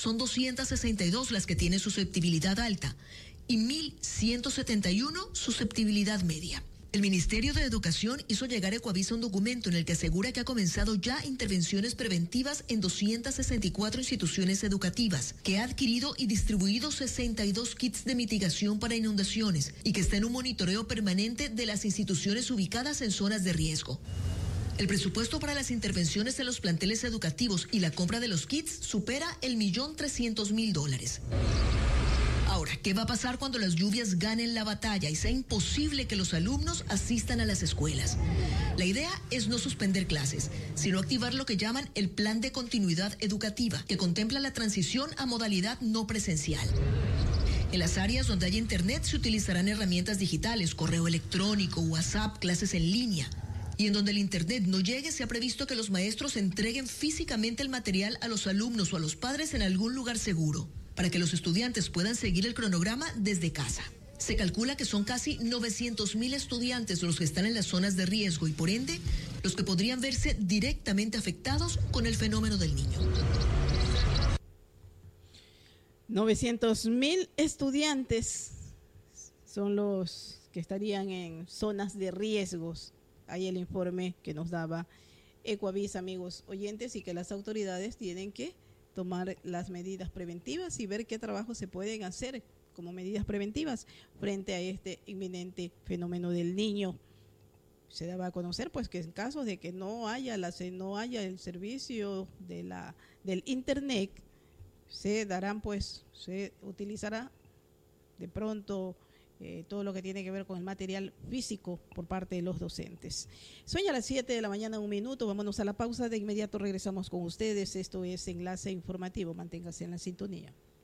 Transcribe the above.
son 262 las que tienen susceptibilidad alta y 1.171 susceptibilidad media. El Ministerio de Educación hizo llegar a Ecuavisa un documento en el que asegura que ha comenzado ya intervenciones preventivas en 264 instituciones educativas, que ha adquirido y distribuido 62 kits de mitigación para inundaciones y que está en un monitoreo permanente de las instituciones ubicadas en zonas de riesgo. El presupuesto para las intervenciones en los planteles educativos y la compra de los kits supera el $1.300.000. Ahora, ¿qué va a pasar cuando las lluvias ganen la batalla y sea imposible que los alumnos asistan a las escuelas? La idea es no suspender clases, sino activar lo que llaman el Plan de Continuidad Educativa, que contempla la transición a modalidad no presencial. En las áreas donde haya internet se utilizarán herramientas digitales, correo electrónico, WhatsApp, clases en línea. Y en donde el internet no llegue, se ha previsto que los maestros entreguen físicamente el material a los alumnos o a los padres en algún lugar seguro, para que los estudiantes puedan seguir el cronograma desde casa. Se calcula que son casi 900.000 estudiantes los que están en las zonas de riesgo y, por ende, los que podrían verse directamente afectados con el fenómeno del Niño. 900.000 estudiantes son los que estarían en zonas de riesgos. Ahí el informe que nos daba Ecuavisa, amigos oyentes, y que las autoridades tienen que tomar las medidas preventivas y ver qué trabajo se pueden hacer como medidas preventivas frente a este inminente fenómeno del Niño. Se daba a conocer pues que en caso de que no haya el servicio del internet, se utilizará de pronto todo lo que tiene que ver con el material físico por parte de los docentes. Son ya las 7 de la mañana, 1 minuto. Vámonos a la pausa. De inmediato regresamos con ustedes. Esto es Enlace Informativo. Manténgase en la sintonía.